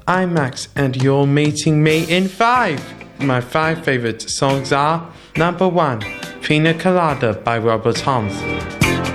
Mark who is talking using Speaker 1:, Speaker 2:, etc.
Speaker 1: I'm Max, and you're meeting me in 5. My 5 favorite songs are: number 1, Pina Colada by Robert Holmes.